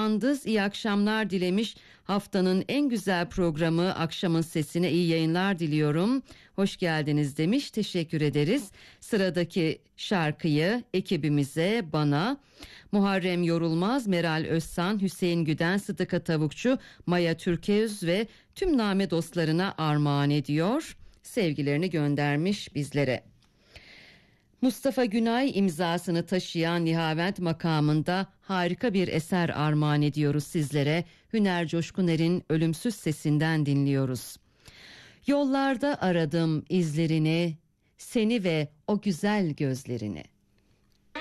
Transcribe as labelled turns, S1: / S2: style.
S1: Andız iyi akşamlar dilemiş. Haftanın en güzel programı Akşamın Sesi'ne iyi yayınlar diliyorum. Hoş geldiniz demiş. Teşekkür ederiz. Sıradaki şarkıyı ekibimize, bana, Muharrem Yorulmaz, Meral Özsan, Hüseyin Güden, Sıdıka Tavukçu, Maya Türkeüz ve tüm Name dostlarına armağan ediyor. Sevgilerini göndermiş bizlere. Mustafa Günay imzasını taşıyan Nihavent makamında harika bir eser armağan ediyoruz sizlere. Hüner Coşkuner'in ölümsüz sesinden dinliyoruz. Yollarda aradım izlerini, seni ve o güzel gözlerini.